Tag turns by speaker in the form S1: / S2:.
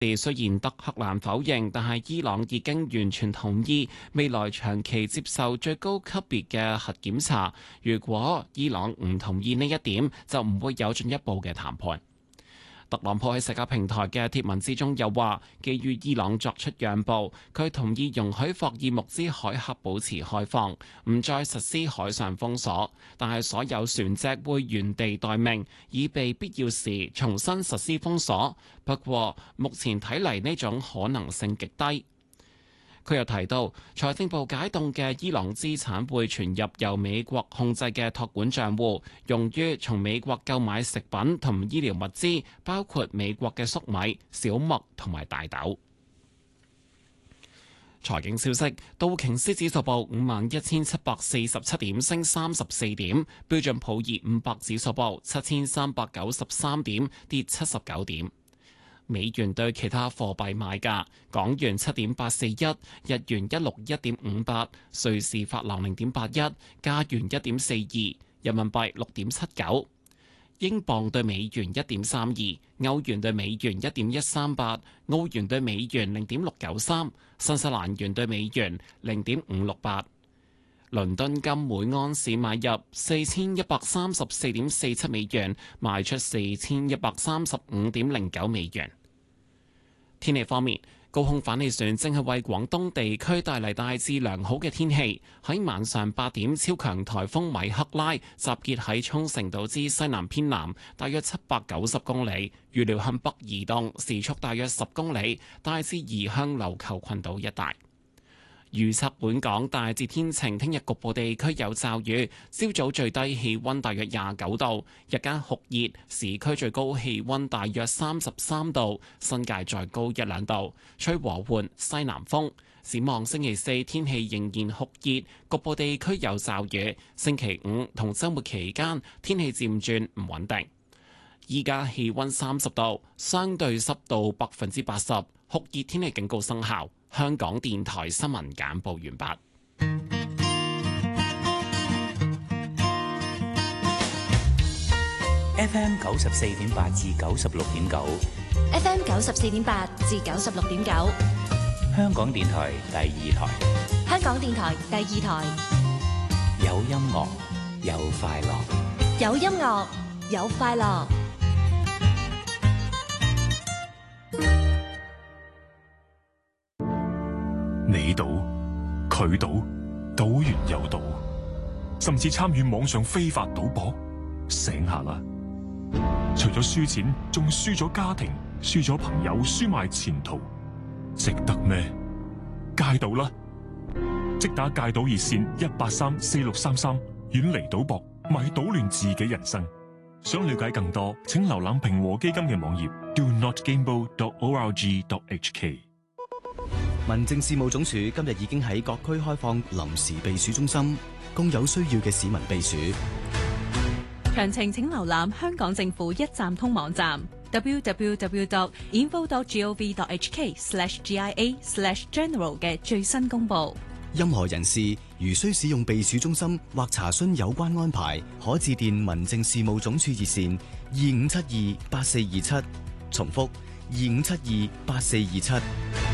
S1: 雖然德黑蘭否認，但係伊朗已經完全同意未來長期接受最高級別嘅核檢查。如果伊朗唔同意呢一點，就唔會有進一步嘅談判。特朗普喺社交平台嘅貼文之中又話，基於伊朗作出讓步，佢同意容許霍爾木茲海峽保持開放，唔再實施海上封鎖，但係所有船隻會原地待命，以備必要時重新實施封鎖。不過目前睇嚟呢種可能性極低。佢又提到，財政部解凍嘅伊朗資產會存入由美國控制嘅託管帳戶，用於從美國購買食品同醫療物資，包括美國嘅粟米、小麥同埋大豆。財經消息，道瓊斯指數報51,747點，升34點；標準普爾500指數報7,393點，跌79點。美元對其他貨幣賣價：港元7.841，日元161.58，瑞士法郎0.81，加元1.42，人民幣6.79，英鎊對美元1.32，歐元對美元1.138，澳元對美元0.693，新西蘭元對美元0.568。倫敦金每盎司買入4134.47美元，賣出4135.09美元。天氣方面，高空反氣旋正係為廣東地區帶嚟大致良好嘅天氣。喺晚上8點，超強颱風米克拉集結喺沖繩島之西南偏南，大約790公里，預料向北移動，時速大約10公里，大致移向琉球群島一帶。預測本港大致天晴，聽日局部地區有驟雨。朝早最低氣溫大約29度，日間酷熱，市區最高氣溫大約33度，新界再高1、2度，吹和緩西南風。展望星期4天氣仍然酷熱，局部地區有驟雨。星期5同週末期間天氣漸轉唔穩定。依家氣溫30度，相對濕度80%，酷熱天氣警告生效。香港電台新聞簡報完畢。
S2: FM 94.8至96.9
S3: ，FM 94.8至96.9，
S2: 香港電台第2台。
S3: 香港電台第2台，
S2: 有音樂，有快樂，
S3: 有音樂，有快樂。
S4: 你賭佢賭，賭完又賭，甚至參與網上非法賭博，醒下啦！除咗輸錢，仲輸咗家庭，輸咗朋友，輸埋前途，值得咩？戒賭啦！即打戒賭熱線1834633，遠離賭博，咪搗亂自己人生。想了解更多，請瀏覽平和基金嘅網頁 donotgamble.org.hk。
S5: 民政事務總署今日已經喺各區開放臨時避暑中心，供有需要嘅市民避暑。
S6: 詳情請瀏覽香港政府一站通網站 www.info.gov.hk/GIA/general 嘅最新公佈。
S5: 任何人士如需使用避暑中心或查詢有關安排，可致電民政事務總署熱線25728427，重複25728427。